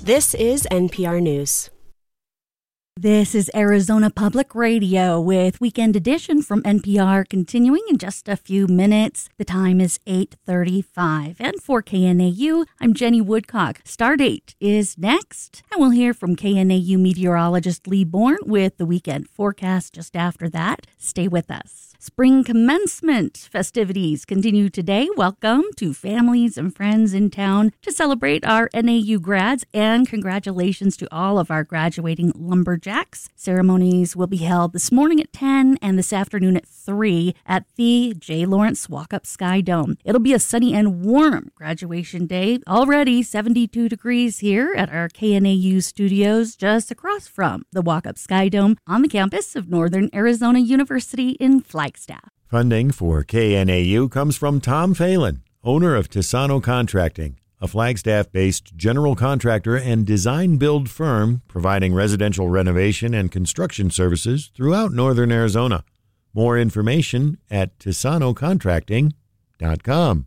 This is NPR News. This is Arizona Public Radio with Weekend Edition from NPR continuing in just a few minutes. The time is 8:35. And for KNAU, I'm Jenny Woodcock. Stardate is next. And we'll hear from KNAU meteorologist Lee Bourne with the weekend forecast just after that. Stay with us. Spring commencement festivities continue today. Welcome to families and friends in town to celebrate our NAU grads, and congratulations to all of our graduating lumberjacks. Ceremonies will be held this morning at 10 and this afternoon at 3 at the J. Lawrence Walk-Up Sky Dome. It'll be a sunny and warm graduation day. Already 72 degrees here at our KNAU studios just across from the Walk-Up Sky Dome on the campus of Northern Arizona University in Flagstaff. Funding for KNAU comes from Tom Phelan, owner of Tisano Contracting, a Flagstaff-based general contractor and design-build firm providing residential renovation and construction services throughout northern Arizona. More information at tisanocontracting.com.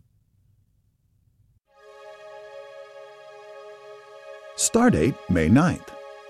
Stardate, May 9th.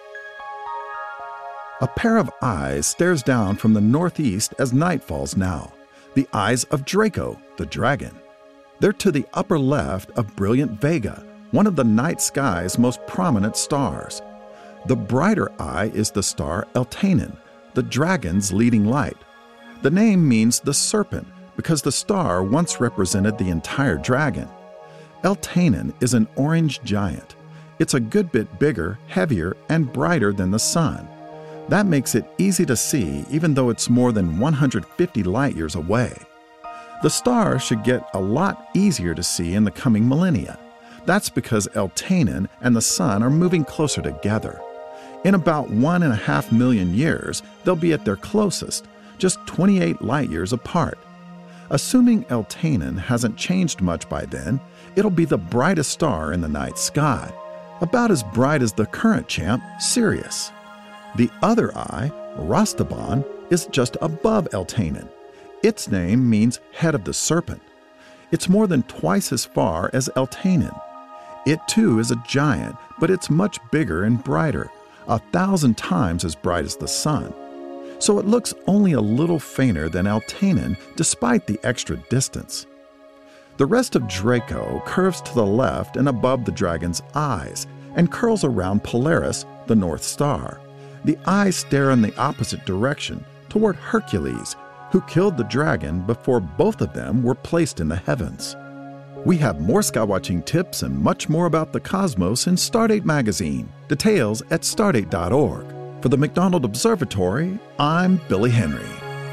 A pair of eyes stares down from the northeast as night falls now. The eyes of Draco, the dragon. They're to the upper left of brilliant Vega, one of the night sky's most prominent stars. The brighter eye is the star Eltanin, the dragon's leading light. The name means the serpent because the star once represented the entire dragon. Eltanin is an orange giant. It's a good bit bigger, heavier, and brighter than the sun. That makes it easy to see even though it's more than 150 light years away. The star should get a lot easier to see in the coming millennia. That's because Eltanin and the sun are moving closer together. In about 1.5 million years, they'll be at their closest, just 28 light years apart. Assuming Eltanin hasn't changed much by then, it'll be the brightest star in the night sky, about as bright as the current champ, Sirius. The other eye, Rastaban, is just above Eltanin. Its name means head of the serpent. It's more than twice as far as Eltanin. It too is a giant, but it's much bigger and brighter, 1,000 times as bright as the sun. So it looks only a little fainter than Eltanin despite the extra distance. The rest of Draco curves to the left and above the dragon's eyes and curls around Polaris, the North Star. The eyes stare in the opposite direction, toward Hercules, who killed the dragon before both of them were placed in the heavens. We have more skywatching tips and much more about the cosmos in Stardate magazine. Details at stardate.org. For the McDonald Observatory, I'm Billy Henry.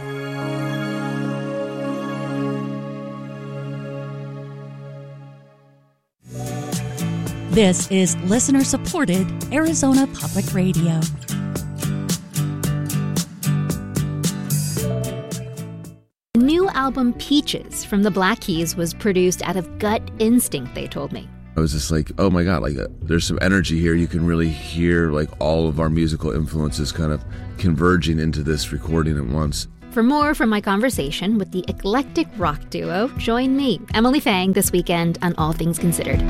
This is listener-supported Arizona Public Radio. The new album Peaches from the Black Keys was produced out of gut instinct, they told me. I was just like, oh my God, there's some energy here. You can really hear all of our musical influences kind of converging into this recording at once. For more from my conversation with the eclectic rock duo, join me, Emily Fang, this weekend on All Things Considered.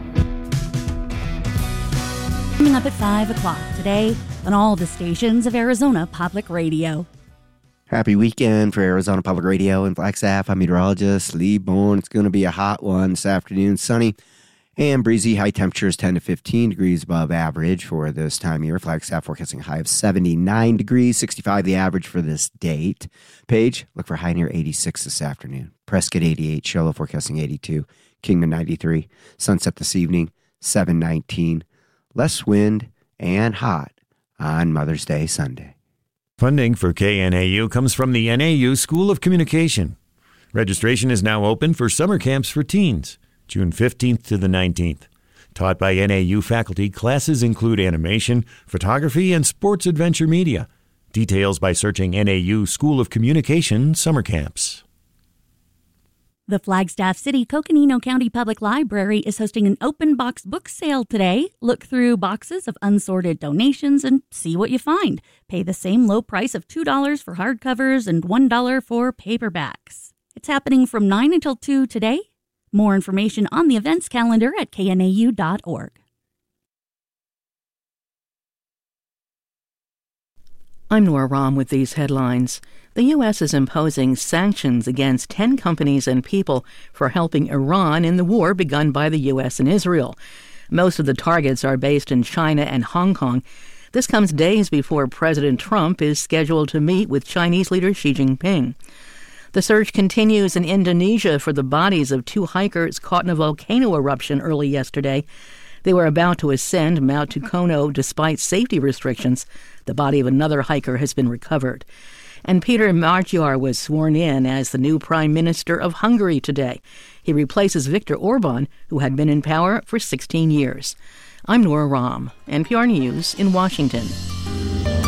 Coming up at 5 o'clock today on all the stations of Arizona Public Radio. Happy weekend for Arizona Public Radio and Flagstaff. I'm meteorologist Lee Bourne. It's going to be a hot one this afternoon, sunny and breezy. High temperatures 10 to 15 degrees above average for this time of year. Flagstaff forecasting a high of 79 degrees, 65 the average for this date. Page, look for high near 86 this afternoon. Prescott 88, Shola forecasting 82, Kingman 93. Sunset this evening, 7:19. Less wind and hot on Mother's Day Sunday. Funding for KNAU comes from the NAU School of Communication. Registration is now open for summer camps for teens, June 15th to the 19th. Taught by NAU faculty, classes include animation, photography, and sports adventure media. Details by searching NAU School of Communication Summer Camps. The Flagstaff City Coconino County Public Library is hosting an open box book sale today. Look through boxes of unsorted donations and see what you find. Pay the same low price of $2 for hardcovers and $1 for paperbacks. It's happening from 9 until 2 today. More information on the events calendar at knau.org. I'm Nora Rahm with these headlines. The U.S. is imposing sanctions against 10 companies and people for helping Iran in the war begun by the U.S. and Israel. Most of the targets are based in China and Hong Kong. This comes days before President Trump is scheduled to meet with Chinese leader Xi Jinping. The search continues in Indonesia for the bodies of 2 hikers caught in a volcano eruption early yesterday. They were about to ascend Mount Tukono despite safety restrictions. The body of another hiker has been recovered. And Peter Magyar was sworn in as the new Prime Minister of Hungary today. He replaces Viktor Orban, who had been in power for 16 years. I'm Nora Rahm, NPR News in Washington.